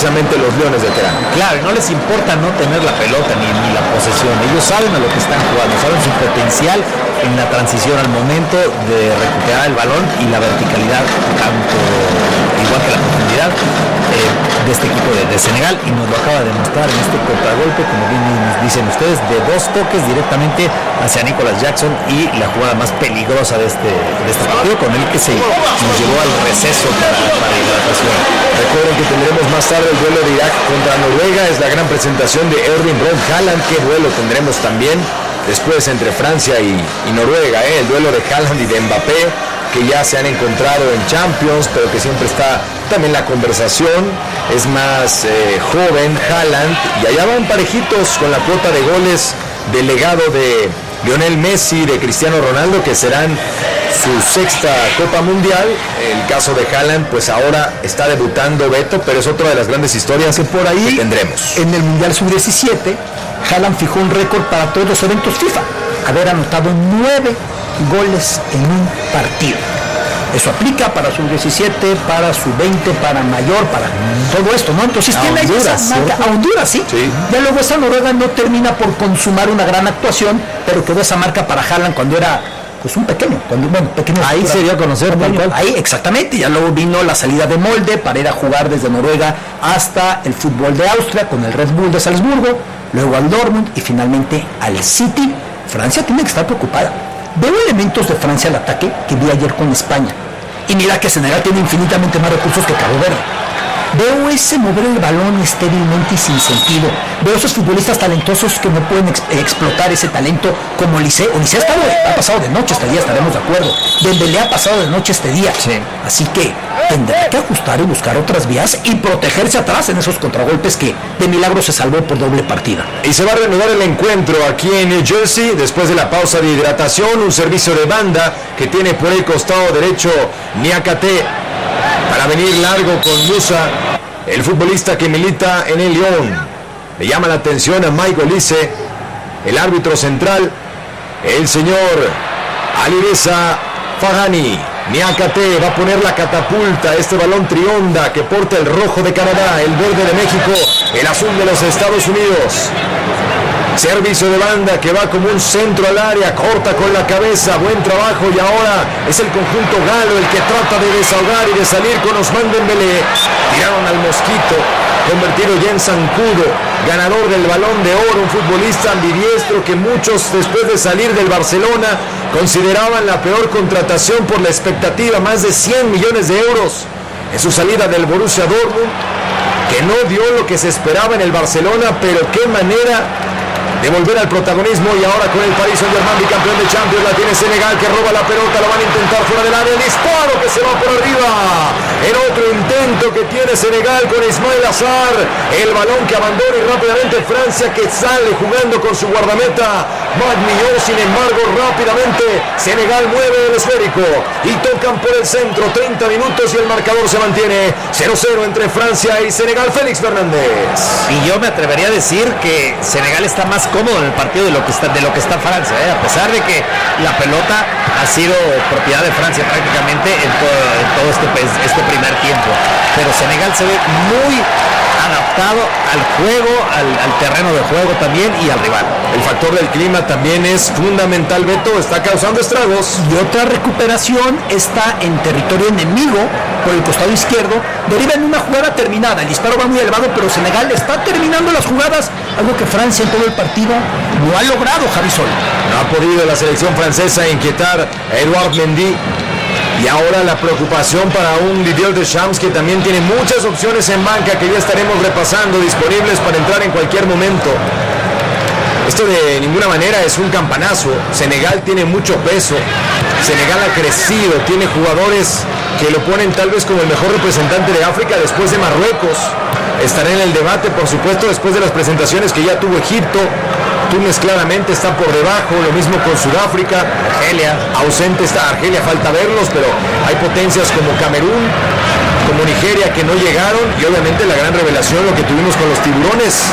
precisamente los Leones de Teherán. Claro, y no les importa no tener la pelota ni la posesión. Ellos saben a lo que están jugando, saben su potencial en la transición al momento de recuperar el balón y la verticalidad, tanto igual que la profundidad de este equipo de Senegal, y nos lo acaba de demostrar en este contragolpe, como bien nos dicen ustedes, de 2 toques directamente hacia Nicolas Jackson, y la jugada más peligrosa de este partido, con el que se nos llevó al receso para hidratación. Recuerden que tendremos más tarde el duelo de Irak contra Noruega, es la gran presentación de Erling Braut Haaland. ¿Qué duelo tendremos también después entre Francia y Noruega? El duelo de Haaland y de Mbappé, que ya se han encontrado en Champions, pero que siempre está también la conversación. Es más joven Haaland, y allá van parejitos con la cuota de goles del legado de Lionel Messi, de Cristiano Ronaldo, que serán su 6ª Copa Mundial. El caso de Haaland, pues ahora está debutando, Beto, pero es otra de las grandes historias que por ahí tendremos. En el Mundial Sub-17, Haaland fijó un récord para todos los eventos FIFA, haber anotado 9 goles en un partido. Eso aplica para Sub-17, para Sub-20, para mayor, para todo esto, ¿no? Entonces tiene esa marca a Honduras, ¿sí? Ya luego esa Noruega no termina por consumar una gran actuación, pero quedó esa marca para Haaland cuando era pues un pequeño, pequeño. Ahí se dio a conocer, tal cual. Ahí, exactamente. Ya luego vino la salida de molde para ir a jugar desde Noruega hasta el fútbol de Austria con el Red Bull de Salzburgo, luego al Dortmund y finalmente al City. Francia tiene que estar preocupada. Veo elementos de Francia al ataque que vi ayer con España. Y mira que Senegal tiene infinitamente más recursos que Cabo Verde. Veo ese mover el balón estérilmente y sin sentido. Veo esos futbolistas talentosos que no pueden explotar ese talento, como Olise. Olise ha pasado de noche este día, estaremos de acuerdo. Dembélé ha pasado de noche este día. Sí. Así que tendrá que ajustar y buscar otras vías y protegerse atrás en esos contragolpes que de milagro se salvó por doble partida. Y se va a reanudar el encuentro aquí en New Jersey después de la pausa de hidratación. Un servicio de banda que tiene por el costado derecho Niakate para venir largo con Musa, el futbolista que milita en el Lyon. Le llama la atención a Mike Olise, el árbitro central, el señor Alireza Fahani. Niakate va a poner la catapulta, este balón trionda que porta el rojo de Canadá, el verde de México, el azul de los Estados Unidos. Servicio de banda que va como un centro al área, corta con la cabeza, buen trabajo, y ahora es el conjunto galo el que trata de desahogar y de salir con Ousmane Dembélé. Tiraron al mosquito, convertido ya en zancudo, ganador del Balón de Oro, un futbolista ambidiestro que muchos después de salir del Barcelona consideraban la peor contratación por la expectativa, más de 100 millones de euros en su salida del Borussia Dortmund, que no dio lo que se esperaba en el Barcelona, pero qué manera de volver al protagonismo. Y ahora con el Paris Saint-Germain, bicampeón de Champions, la tiene Senegal, que roba la pelota, la van a intentar fuera del área, el disparo que se va por arriba, en otro intento que tiene Senegal con Ismail Assar, el balón que abandona y rápidamente Francia, que sale jugando con su guardameta Magnillon. Sin embargo, rápidamente Senegal mueve el esférico y tocan por el centro. 30 minutos y el marcador se mantiene 0-0 entre Francia y Senegal. Félix Fernández. Y yo me atrevería a decir que Senegal está más cómodo en el partido de lo que está Francia, a pesar de que la pelota ha sido propiedad de Francia prácticamente en todo este primer tiempo, pero Senegal se ve muy adaptado al juego, al terreno de juego también, y al rival. El factor del clima también es fundamental, Beto, está causando estragos. Y otra recuperación está en territorio enemigo por el costado izquierdo, deriva en una jugada terminada. El disparo va muy elevado, pero Senegal está terminando las jugadas, algo que Francia en todo el partido no ha logrado, Javi Sol. No ha podido la selección francesa inquietar a Edouard Mendy. Y ahora la preocupación para un Didier Deschamps, que también tiene muchas opciones en banca que ya estaremos repasando, disponibles para entrar en cualquier momento. Esto de ninguna manera es un campanazo. Senegal tiene mucho peso, Senegal ha crecido, tiene jugadores que lo ponen tal vez como el mejor representante de África después de Marruecos. Estará en el debate, por supuesto, después de las presentaciones que ya tuvo Egipto. Túnez claramente está por debajo, lo mismo con Sudáfrica. Argelia, ausente está Argelia, falta verlos, pero hay potencias como Camerún, como Nigeria, que no llegaron, y obviamente la gran revelación, lo que tuvimos con los tiburones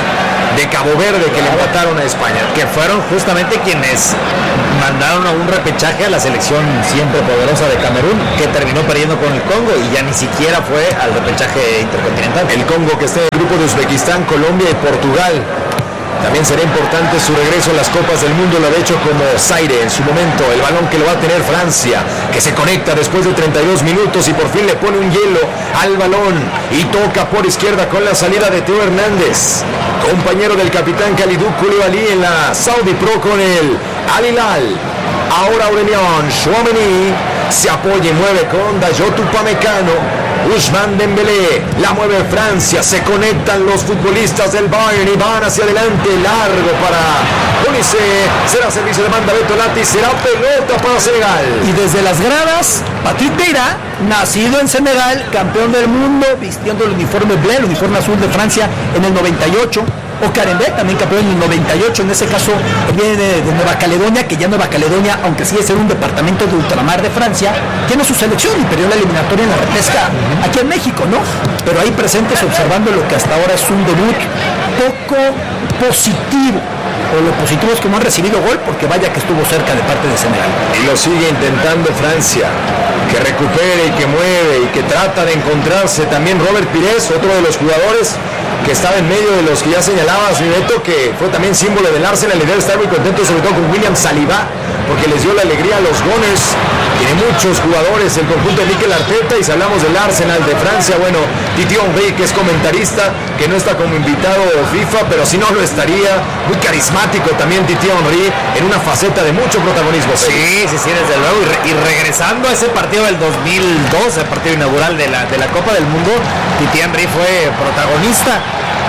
de Cabo Verde que le empataron a España. Que fueron justamente quienes mandaron a un repechaje a la selección siempre poderosa de Camerún, que terminó perdiendo con el Congo y ya ni siquiera fue al repechaje intercontinental. El Congo, que está en el grupo de Uzbekistán, Colombia y Portugal. También será importante su regreso a las Copas del Mundo, lo ha hecho como Zaire en su momento. El balón que lo va a tener Francia, que se conecta después de 32 minutos y por fin le pone un hielo al balón y toca por izquierda con la salida de Teo Hernández, compañero del capitán Kalidou Koulibaly en la Saudi Pro con el Al Hilal. Ahora Aurélien Tchouaméni se apoya y mueve con Dayot Upamecano. Ousmane Dembélé, la mueve Francia, se conectan los futbolistas del Bayern y van hacia adelante, largo para Olise, será servicio de banda Betolati, será pelota para Senegal. Y desde las gradas, Patrick Vieira, nacido en Senegal, campeón del mundo, vistiendo el uniforme bleu, el uniforme azul de Francia en el 98. O Karembé, también campeón en el 98, en ese caso viene de Nueva Caledonia, que ya Nueva Caledonia, aunque sigue siendo un departamento de ultramar de Francia, tiene su selección y perdió la eliminatoria en la repesca aquí en México, ¿no? Pero ahí presentes observando lo que hasta ahora es un debut poco positivo. O lo positivo es que no han recibido gol, porque vaya que estuvo cerca de parte de Senegal. Y lo sigue intentando Francia, que recupere y que mueve y que trata de encontrarse. También Robert Pires, otro de los jugadores que estaba en medio de los que ya señalabas, Beto, que fue también símbolo del Arsenal y debe estar muy contento, sobre todo con William Saliba, porque les dio la alegría a los Gunners. Tiene muchos jugadores el conjunto de Mikel Arteta, y si hablamos del Arsenal de Francia, bueno, Titi Henry, que es comentarista, que no está como invitado FIFA, pero si no lo estaría, muy carismático también Titi Henry, en una faceta de mucho protagonismo. Sí, desde luego, y regresando a ese partido del 2012, el partido inaugural de la Copa del Mundo, Titi Henry fue protagonista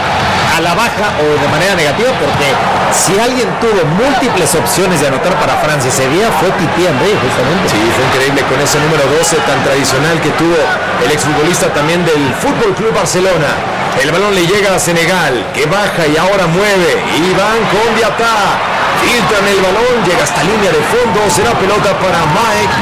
a la baja o de manera negativa, porque si alguien tuvo múltiples opciones de anotar para Francia ese día fue Titi Henry, justamente. Sí, fue increíble con ese número 12 tan tradicional que tuvo el exfutbolista también del Fútbol Club Barcelona. El balón le llega a Senegal, que baja y ahora mueve, y van con Diatá, filtran el balón, llega hasta línea de fondo, será pelota para Mike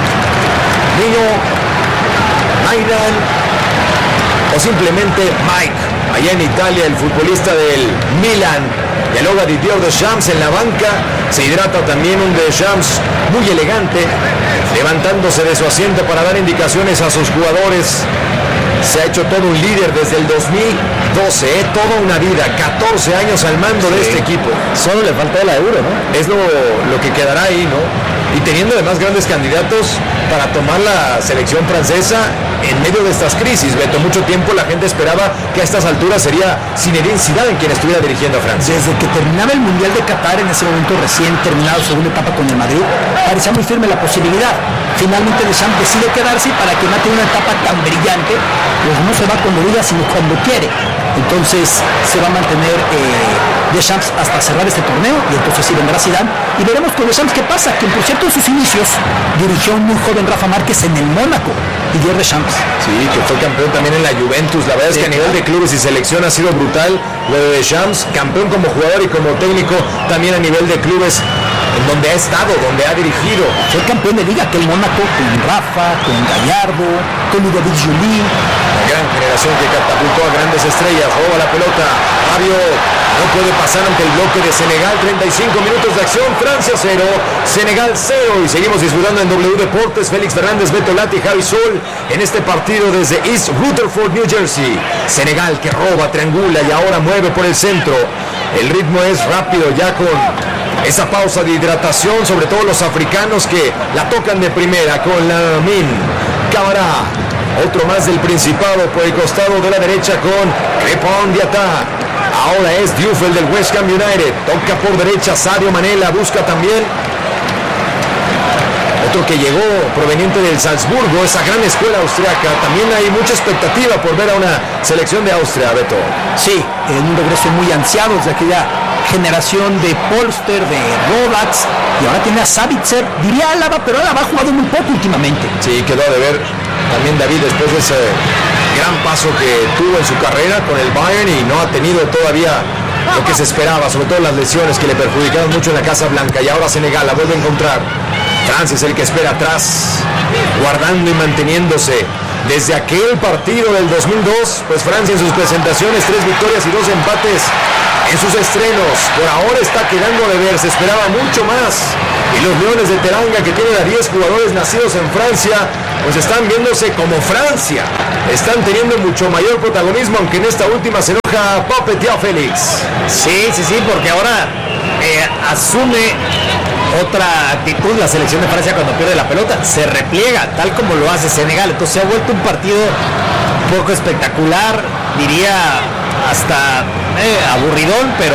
Maidan, o simplemente Mike. Allá en Italia, el futbolista del Milan, dialoga Didier Deschamps en la banca, se hidrata también un Deschamps muy elegante, levantándose de su asiento para dar indicaciones a sus jugadores. Se ha hecho todo un líder desde el 2012, toda una vida, 14 años al mando de este equipo. Solo le falta la Euro, ¿no? Es lo que quedará ahí, ¿no? Y teniendo además grandes candidatos para tomar la selección francesa en medio de estas crisis, Beto. Mucho tiempo la gente esperaba que a estas alturas sería Zinedine Zidane quien estuviera dirigiendo a Francia. Desde que terminaba el Mundial de Qatar, en ese momento recién terminado segunda etapa con el Madrid, parecía muy firme la posibilidad. Finalmente Deschamps decide quedarse, y para que no tenga una etapa tan brillante, pues no se va cuando diga, sino cuando quiere. Entonces se va a mantener Deschamps hasta cerrar este torneo, y entonces sí vendrá Zidane, y veremos con Deschamps qué pasa, que por cierto en sus inicios dirigió a un muy joven Rafa Márquez en el Mónaco, Didier Deschamps. Sí, que fue campeón también en la Juventus. La verdad es que a nivel de clubes y selección ha sido brutal lo de Deschamps, campeón como jugador y como técnico también a nivel de clubes, en donde ha estado, donde ha dirigido. Fue campeón de liga aquel Mónaco con Rafa, con Gallardo, con Ludovic Joly. La gran generación que catapultó a grandes estrellas. Roba la pelota Fabio, no puede pasar ante el bloque de Senegal. 35 minutos de acción, Francia 0, Senegal 0, y seguimos disfrutando en W Deportes. Félix Fernández, Beto Lati, Javi Sol en este partido desde East Rutherford, New Jersey. Senegal que roba, triangula y ahora mueve por el centro. El ritmo es rápido ya con esa pausa de hidratación, sobre todo los africanos que la tocan de primera con Lamine Camara. Otro más del Principado por el costado de la derecha con Crépin Diatá. Ahora es Diouf, el del West Ham United. Toca por derecha, Sadio Mané la busca también. Otro que llegó proveniente del Salzburgo, esa gran escuela austriaca. También hay mucha expectativa por ver a una selección de Austria, Beto. Sí, en un regreso muy ansiado de aquella generación de Polster, de Roberts, y ahora tiene a Sabitzer, diría Álava, pero Álava ha jugado muy poco últimamente. Sí, quedó de ver también David después de ese gran paso que tuvo en su carrera con el Bayern, y no ha tenido todavía lo que se esperaba, sobre todo las lesiones que le perjudicaron mucho en la Casa Blanca, y ahora Senegal la vuelve a encontrar. Francia es el que espera atrás, guardando y manteniéndose. Desde aquel partido del 2002, pues Francia en sus presentaciones, 3 victorias y 2 empates en sus estrenos. Por ahora está quedando de ver, se esperaba mucho más. Y los Leones de Teranga, que tienen a 10 jugadores nacidos en Francia, pues están viéndose como Francia. Están teniendo mucho mayor protagonismo, aunque en esta última se enoja Papeteado Félix. Sí, porque ahora asume otra actitud la selección de Francia cuando pierde la pelota. Se repliega, tal como lo hace Senegal. Entonces se ha vuelto un partido poco espectacular, diría hasta aburridón, pero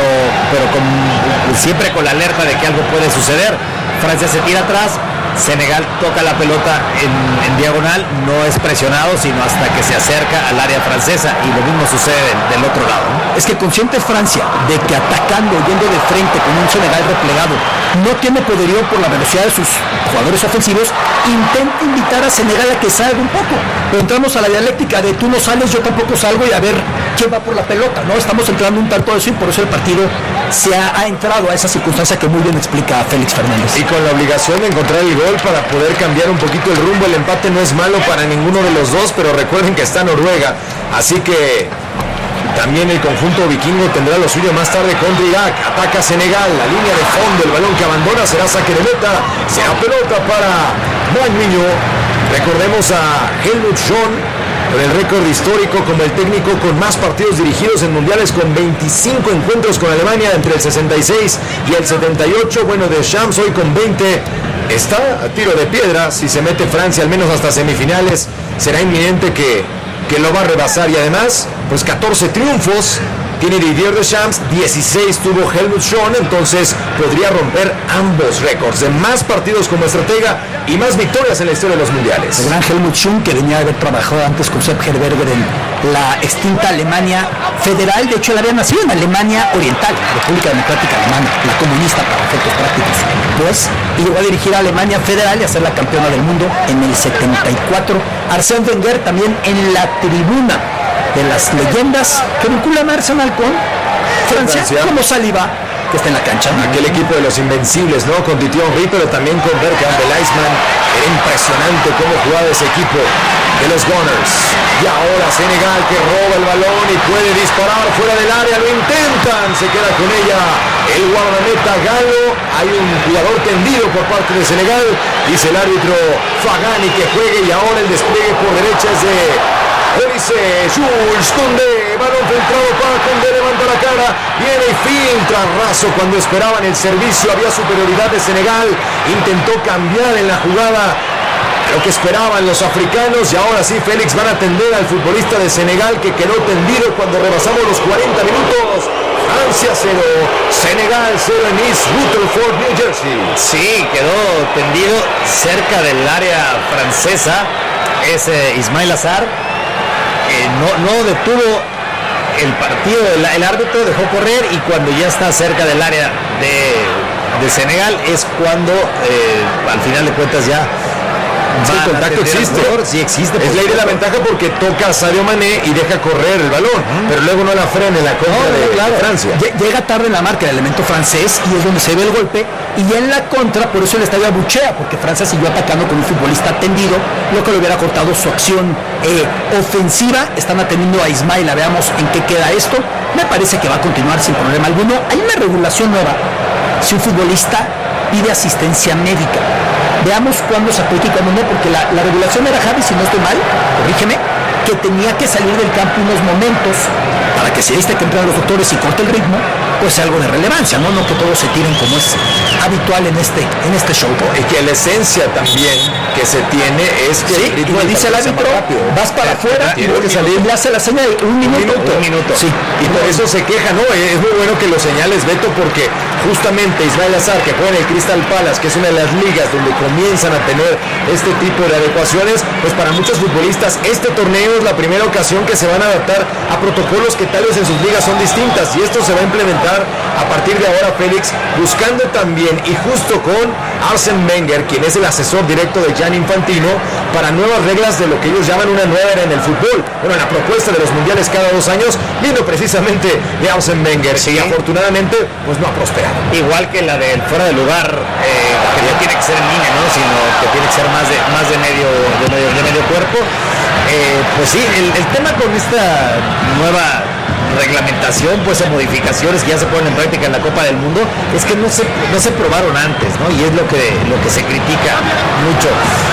siempre con la alerta de que algo puede suceder. Francia se tira atrás, Senegal toca la pelota en diagonal, no es presionado sino hasta que se acerca al área francesa, y lo mismo sucede del otro lado, ¿no? Es que consciente Francia de que atacando, yendo de frente con un Senegal replegado, no tiene poderío por la velocidad de sus jugadores ofensivos, intenta invitar a Senegal a que salga un poco, pero entramos a la dialéctica de tú no sales, yo tampoco salgo, y a ver quién va por la pelota, ¿no? Estamos entrando un tanto de eso, y por eso el partido se ha entrado a esa circunstancia que muy bien explica Félix Fernández. Y con la obligación de encontrar el gol para poder cambiar un poquito el rumbo. El empate no es malo para ninguno de los dos, pero recuerden que está Noruega, así que también el conjunto vikingo tendrá lo suyo más tarde contra Irak. Ataca Senegal, la línea de fondo, el balón que abandona será saque de meta, será pelota para Magniño. Recordemos a Helmut Schön, con el récord histórico como el técnico con más partidos dirigidos en mundiales, con 25 encuentros con Alemania entre el 66 y el 78. Bueno, Deschamps hoy con 20 está a tiro de piedra. Si se mete Francia al menos hasta semifinales, será inminente que lo va a rebasar. Y además, pues 14 triunfos tiene Didier Deschamps, 16 tuvo Helmut Schön, entonces podría romper ambos récords de más partidos como estratega y más victorias en la historia de los mundiales. El gran Helmut Schön, que venía de haber trabajado antes con Sepp Herberger en la extinta Alemania Federal. De hecho, él había nacido en Alemania Oriental, República Democrática Alemana, la comunista para efectos prácticos. Pues llegó a dirigir a Alemania Federal y a ser la campeona del mundo en el 74. Arsène Wenger también en la tribuna de las leyendas que vinculan a Arsenal con Francia, como Saliba, que está en la cancha. Aquel equipo de los invencibles, ¿no? Con Thierry Henry, pero también con Bergkamp, el Iceman. Era impresionante cómo jugaba ese equipo de los Gunners. Y ahora Senegal, que roba el balón y puede disparar fuera del área, lo intentan, se queda con ella el guardameta Galo. Hay un jugador tendido por parte de Senegal, dice el árbitro Fagani que juegue, y ahora el despliegue por derecha es de Dice Jules Koundé, balón filtrado para Koundé, levanta la cara, viene y filtra raso cuando esperaban el servicio, había superioridad de Senegal, intentó cambiar en la jugada lo que esperaban los africanos, y ahora sí, Félix, van a atender al futbolista de Senegal que quedó tendido cuando rebasamos los 40 minutos. Francia 0, Senegal 0 en East Rutherford, New Jersey. Sí, quedó tendido cerca del área francesa, es Ismail Assar. No detuvo el partido, el árbitro dejó correr, y cuando ya está cerca del área de Senegal es cuando al final de cuentas ya Sí, el contacto existe. Sí existe. Es ley de la ventaja porque toca a Sadio Mané y deja correr el balón, pero luego no la frena en la contra de Francia. Llega tarde en la marca el elemento francés y es donde se ve el golpe, y ya en la contra, por eso el estadio abuchea, porque Francia siguió atacando con un futbolista tendido, lo que le hubiera cortado su acción ofensiva. Están atendiendo a Ismaila, veamos en qué queda esto. Me parece que va a continuar sin problema alguno. Hay una regulación nueva. Si un futbolista pide asistencia médica, veamos cuándo se aplica y cuándo no, porque la regulación era, Javi, si no estoy mal, corrígeme, que tenía que salir del campo unos momentos para que si viste que entran los doctores y corte el ritmo, pues sea algo de relevancia, ¿no? No que todos se tiren como es habitual en este show. Y que la esencia también que se tiene es que sí, y le dice el árbitro, vas para afuera y le hace la señal de un minuto. Sí, y por eso se queja, ¿no? Es muy bueno que lo señales, Beto, porque justamente Ismail Assar, que juega en el Crystal Palace, que es una de las ligas donde comienzan a tener este tipo de adecuaciones, pues para muchos futbolistas este torneo es la primera ocasión que se van a adaptar a protocolos que tal vez en sus ligas son distintas, y esto se va a implementar a partir de ahora, Félix, buscando también y justo con Arsène Wenger, quien es el asesor directo de Gianni Infantino, para nuevas reglas de lo que ellos llaman una nueva era en el fútbol. Bueno, la propuesta de los mundiales cada 2 años vino precisamente de Arsène Wenger, sí, y afortunadamente pues no ha prosperado. Igual que la del fuera de lugar, que no tiene que ser en línea, ¿no? Sino que tiene que ser más de medio cuerpo. Pues sí, el tema con esta nueva reglamentación, pues en modificaciones que ya se ponen en práctica en la Copa del Mundo, es que no se probaron antes, ¿no? Y es lo que se critica mucho.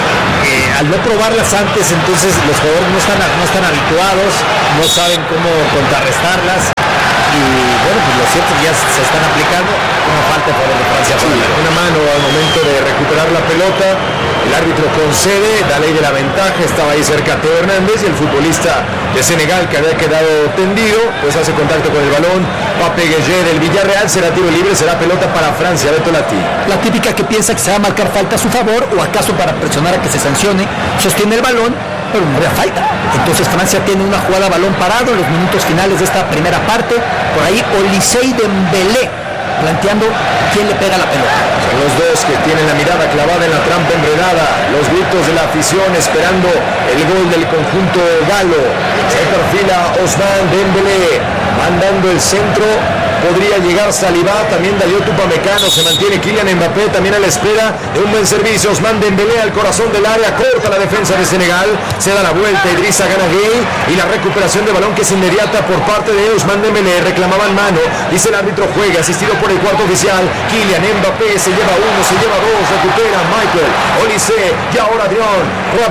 Al no probarlas antes, entonces los jugadores no están habituados, no saben cómo contrarrestarlas. Y bueno, pues lo cierto es que ya se están aplicando una falta a favor de Francia. Sí, una mano al momento de recuperar la pelota, el árbitro concede, da ley de la ventaja, estaba ahí cerca Teo Hernández y el futbolista de Senegal que había quedado tendido, pues hace contacto con el balón. Pape Gueye del Villarreal, será tiro libre, será pelota para Francia. Beto Lati. La típica que piensa que se va a marcar falta a su favor o acaso para presionar a que se sancione, sostiene el balón, pero no había falta. Entonces Francia tiene una jugada a balón parado en los minutos finales de esta primera parte. Por ahí Oliseh Dembélé planteando quién le pega la pelota. Son los dos que tienen la mirada clavada en la trampa enredada. Los gritos de la afición esperando el gol del conjunto galo. Se perfila Ousmane Dembélé, mandando el centro. Podría llegar Saliba, también Dayot Upamecano, se mantiene Kylian Mbappé también a la espera de un buen servicio. Ousmane Dembélé al corazón del área, corta la defensa de Senegal, se da la vuelta Idrissa Gana Gueye y la recuperación de balón que es inmediata por parte de Ousmane Dembélé. Reclamaban mano, dice el árbitro juega, asistido por el cuarto oficial. Kylian Mbappé se lleva uno, se lleva dos, recupera Michael Oliseh y ahora Adrien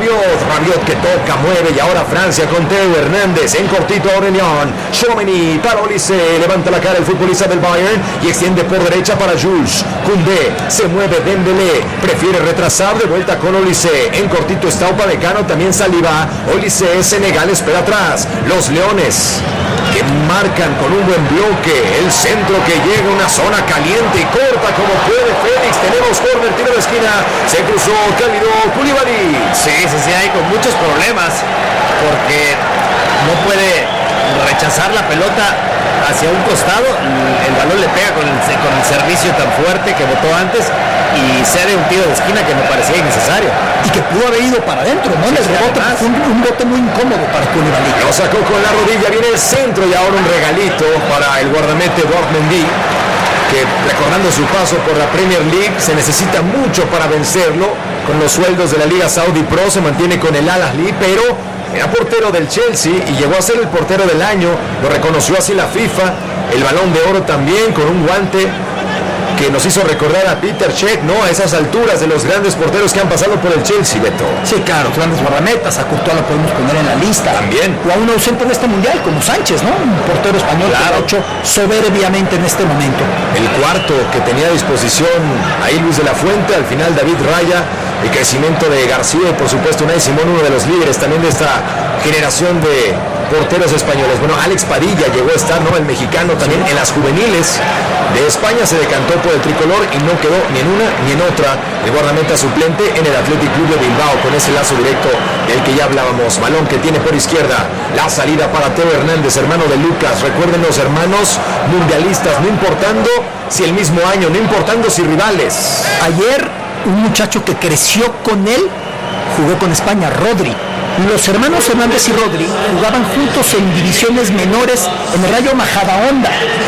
Rabiot que toca, mueve y ahora Francia con Teo Hernández en cortito a Aurélien Tchouameni para Oliseh, levanta la cara el futbolista del Bayern y extiende por derecha para Jules Koundé, se mueve Dembélé, prefiere retrasar, de vuelta con Oliseh, en cortito está Upamecano, también Saliba. Oliseh, Senegal espera atrás, los Leones que marcan con un buen bloque, el centro que llega a una zona caliente y corta como puede Félix. Tenemos corner, tiro de esquina, se cruzó Kalidou Koulibaly. Sí, hay con muchos problemas porque no puede rechazar la pelota hacia un costado, el balón le pega con el servicio tan fuerte que botó antes y cede un tiro de esquina que me parecía innecesario y que pudo haber ido para adentro, ¿no? Fue un bote muy incómodo para Koulibaly. Lo sacó con la rodilla, viene el centro y ahora un regalito para el guardamete Edouard Mendy, que recordando su paso por la Premier League se necesita mucho para vencerlo. Con los sueldos de la Liga Saudi Pro se mantiene con el Al-Ahly, pero era portero del Chelsea y llegó a ser el portero del año, lo reconoció así la FIFA, el Balón de Oro también con un guante que nos hizo recordar a Peter Cech, ¿no? A esas alturas de los grandes porteros que han pasado por el Chelsea, Beto. Sí, claro, grandes guardametas, a Courtois lo podemos poner en la lista. También. O a un ausente de este mundial, como Sánchez, ¿no? Un portero español que lo ha hecho soberbiamente en este momento. El cuarto que tenía a disposición ahí Luis de la Fuente, al final David Raya, el crecimiento de García y por supuesto Unai Simón, uno de los líderes también de esta generación de porteros españoles. Bueno, Alex Padilla llegó a estar, ¿no? El mexicano también en las juveniles de España, se decantó por el tricolor y no quedó ni en una ni en otra. El guardameta suplente en el Athletic Club de Bilbao con ese lazo directo del que ya hablábamos. Balón que tiene por izquierda, la salida para Teo Hernández, hermano de Lucas. Recuerden los hermanos mundialistas, no importando si el mismo año, no importando si rivales. Ayer un muchacho que creció con él jugó con España, Rodri. Los hermanos Hernández y Rodri jugaban juntos en divisiones menores en el Rayo Majadahonda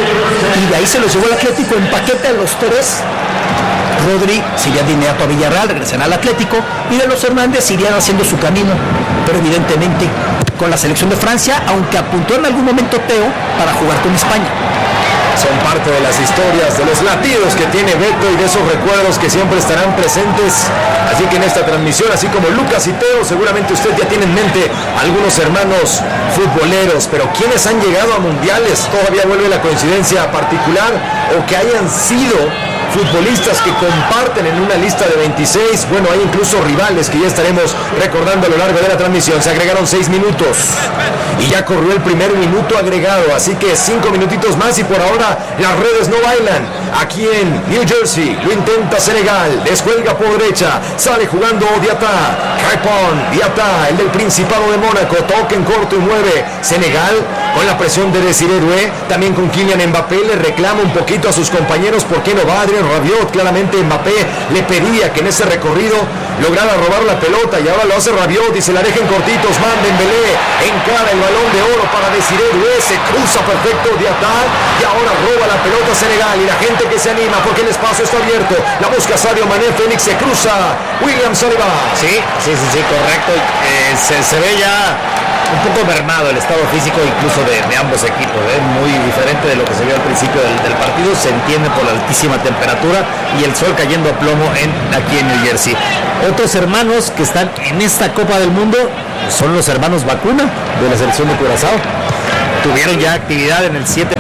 y de ahí se los llevó el Atlético en paquete a los tres. Rodri sería de inmediato a Villarreal, regresará al Atlético y de los Hernández irían haciendo su camino, pero evidentemente con la selección de Francia, aunque apuntó en algún momento Teo para jugar con España. Son parte de las historias, de los latidos que tiene Beto y de esos recuerdos que siempre estarán presentes. Así que en esta transmisión, así como Lucas y Teo, seguramente usted ya tiene en mente algunos hermanos futboleros, pero quienes han llegado a mundiales, todavía vuelve la coincidencia particular, o que hayan sido futbolistas que comparten en una lista de 26, bueno, hay incluso rivales que ya estaremos recordando a lo largo de la transmisión. Se agregaron 6 minutos y ya corrió el primer minuto agregado, así que 5 minutitos más y por ahora las redes no bailan. Aquí en New Jersey lo intenta Senegal, descuelga por derecha, sale jugando Diatta, Crépin, Diatta, el del Principado de Mónaco, toca en corto y mueve Senegal con la presión de Desiré Doué, también con Kylian Mbappé, le reclama un poquito a sus compañeros, ¿por qué no va Adrien Rabiot? Claramente Mbappé le pedía que en ese recorrido lograra robar la pelota y ahora lo hace Rabiot y se la deja en cortitos. Ousmane Dembélé encara el Balón de Oro para Desiré Doué, se cruza perfecto Diatta y ahora roba la pelota Senegal y la gente que se anima porque el espacio está abierto, la busca Sadio Mané, Félix, se cruza William Saliba. Sí, correcto. Se ve ya un poco mermado el estado físico incluso de ambos equipos, muy diferente de lo que se vio al principio del partido, se entiende por la altísima temperatura y el sol cayendo a plomo aquí en New Jersey. Otros hermanos que están en esta Copa del Mundo son los hermanos Bacuna de la selección de Curazao. Tuvieron ya actividad en el 7-1,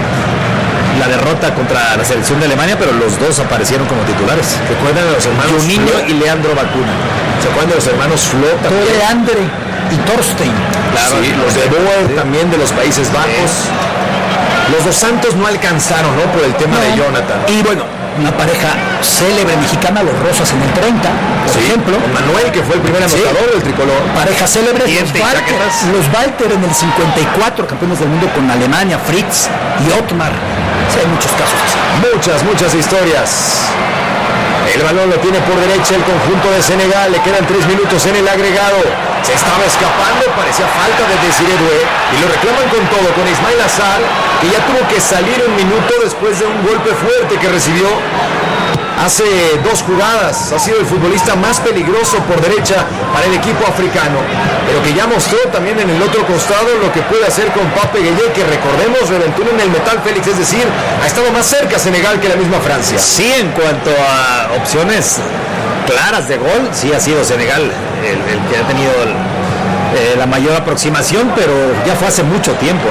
la derrota contra la selección de Alemania, pero los dos aparecieron como titulares. ¿Recuerdan a los hermanos Juninho y Leandro Bacuna? ¿Se acuerdan de los hermanos Flo también? Leandre y Thorstein. Claro, sí, los de Boer también de los Países Bajos. Los dos Santos no alcanzaron, ¿no? Por el tema de Jonathan. Y bueno, una pareja célebre mexicana, los Rosas en el 30, por ejemplo. Con Manuel, que fue el primer anotador del tricolor. Pareja célebre, los Walter en el 54, campeones del mundo con Alemania, Fritz y Otmar. Sí, hay muchos casos así. Muchas historias. El balón lo tiene por derecha el conjunto de Senegal. Le quedan 3 minutos en el agregado. Se estaba escapando, parecía falta de Desiré Doué. Y lo reclaman con todo, con Ismail Azar, que ya tuvo que salir un minuto después de un golpe fuerte que recibió hace 2 jugadas. Ha sido el futbolista más peligroso por derecha para el equipo africano, pero que ya mostró también en el otro costado lo que puede hacer con Pape Gueye, que recordemos reventó en el metal, Félix, es decir, ha estado más cerca Senegal que la misma Francia. Sí, en cuanto a opciones claras de gol, sí ha sido Senegal el que ha tenido la mayor aproximación, pero ya fue hace mucho tiempo,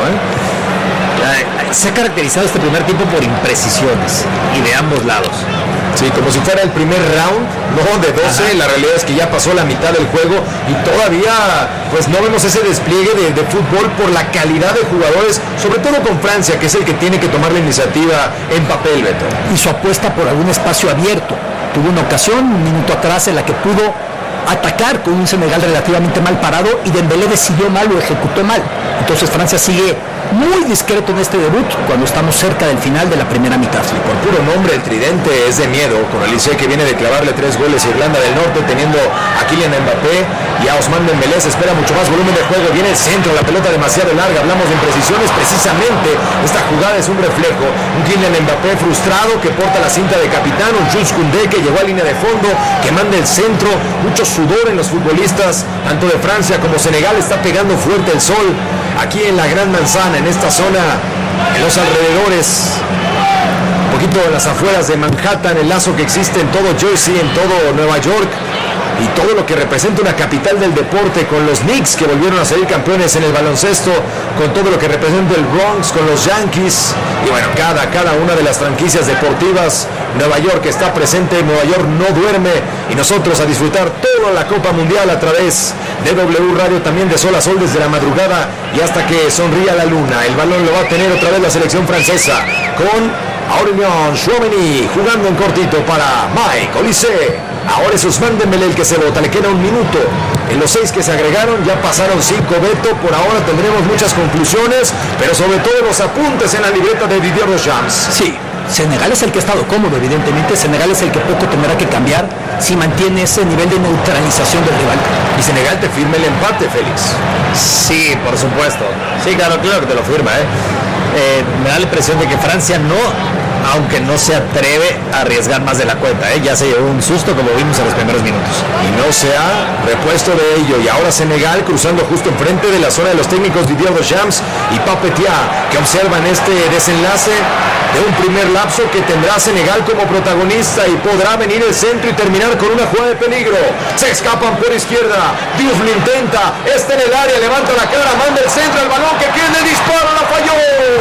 Se ha caracterizado este primer tiempo por imprecisiones y de ambos lados. Sí, como si fuera el primer round, no de 12. Ajá. La realidad es que ya pasó la mitad del juego y todavía pues no vemos ese despliegue de fútbol por la calidad de jugadores, sobre todo con Francia, que es el que tiene que tomar la iniciativa en papel, Beto. Y su apuesta por algún espacio abierto. Tuvo una ocasión, un minuto atrás, en la que pudo atacar con un Senegal relativamente mal parado y Dembélé decidió mal o ejecutó mal. Entonces Francia sigue muy discreto en este debut cuando estamos cerca del final de la primera mitad. Y por puro nombre, el tridente es de miedo, con Olise, que viene de clavarle 3 goles a Irlanda del Norte, teniendo a Kylian Mbappé y a Ousmane Dembélé. Se espera mucho más volumen de juego, viene el centro, la pelota demasiado larga, hablamos de imprecisiones, precisamente esta jugada es un reflejo, un Kylian Mbappé frustrado que porta la cinta de capitán, un Jules Koundé que llegó a línea de fondo, que manda el centro, mucho sudor en los futbolistas, tanto de Francia como Senegal. Está pegando fuerte el sol aquí en la Gran Manzana, en esta zona, en los alrededores, un poquito en las afueras de Manhattan, el lazo que existe en todo Jersey, en todo Nueva York, y todo lo que representa una capital del deporte, con los Knicks que volvieron a salir campeones en el baloncesto, con todo lo que representa el Bronx, con los Yankees, y bueno, cada una de las franquicias deportivas. Nueva York está presente, Nueva York no duerme, y nosotros a disfrutar toda la Copa Mundial a través de W Radio, también de sol a sol desde la madrugada y hasta que sonría la luna. El balón lo va a tener otra vez la selección francesa con Aurélien Tchouameni jugando en cortito para Mike Olise. Ahora es Ousmane Dembélé el que se bota, le queda un minuto. En los 6 que se agregaron ya pasaron 5, Beto. Por ahora tendremos muchas conclusiones, pero sobre todo los apuntes en la libreta de Didier Deschamps. Sí, Senegal es el que ha estado cómodo, evidentemente. Senegal es el que poco tendrá que cambiar si mantiene ese nivel de neutralización del rival. Y Senegal te firma el empate, Félix. Sí, por supuesto. Sí, claro que te lo firma. Me da la impresión de que Francia aunque no se atreve a arriesgar más de la cuenta, ya se llevó un susto como vimos en los primeros minutos. Y no se ha repuesto de ello. Y ahora Senegal cruzando justo enfrente de la zona de los técnicos Didier Deschamps y Pape Thiaw, que observan este desenlace de un primer lapso que tendrá Senegal como protagonista y podrá venir el centro y terminar con una jugada de peligro. Se escapan por izquierda, Diouf lo intenta, está en el área, levanta la cara, manda el centro, el balón que quiere, el disparo, la falló.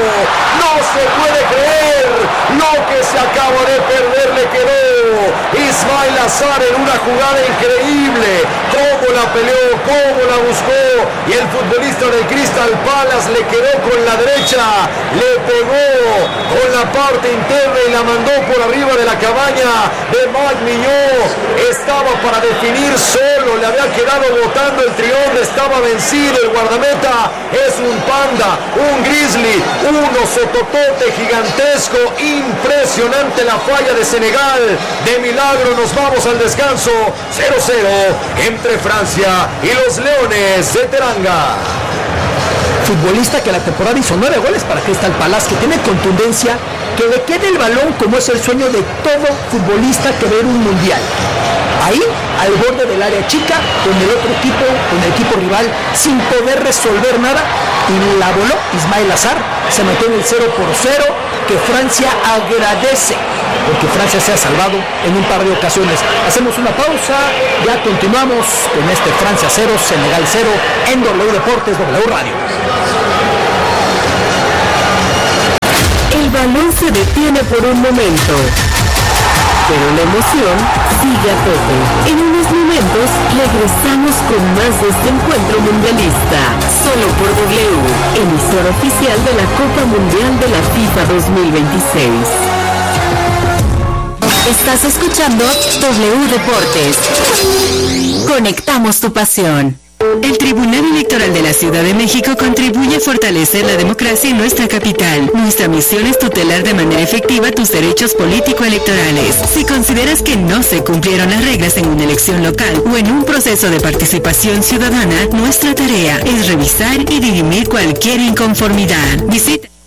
No se puede creer lo que se acaba de perder, le quedó Ismail Azar en una jugada increíble. Cómo la peleó, cómo la buscó, y el futbolista del Crystal Palace le quedó con la derecha, le pegó con la parte interna y la mandó por arriba de la cabaña de Mike Mignon. Estaba para definir solo, le había quedado botando el triunfo, estaba vencido. El guardameta es un panda, un grizzly, un osototote gigantesco. Impresionante la falla de Senegal. De milagro nos vamos al descanso. 0-0 entre Francia y los Leones de Teranga. futbolista que la temporada hizo 9 goles para Crystal Palace, que tiene contundencia, que le quede el balón como es el sueño de todo futbolista que ve un mundial. Ahí, al borde del área chica, con el otro equipo, con el equipo rival, sin poder resolver nada, y la voló Ismail Azar, se metió en el 0-0, que Francia agradece, porque Francia se ha salvado en un par de ocasiones. Hacemos una pausa, ya continuamos con este Francia 0, Senegal 0, en W Deportes, W Radio. El balón se detiene por un momento, pero la emoción sigue a tope. En unos momentos regresamos con más de este encuentro mundialista, solo por W, emisora oficial de la Copa Mundial de la FIFA 2026. Estás escuchando W Deportes. Conectamos tu pasión. El Tribunal Electoral de la Ciudad de México contribuye a fortalecer la democracia en nuestra capital. Nuestra misión es tutelar de manera efectiva tus derechos político-electorales. Si consideras que no se cumplieron las reglas en una elección local o en un proceso de participación ciudadana, nuestra tarea es revisar y dirimir cualquier inconformidad. Visita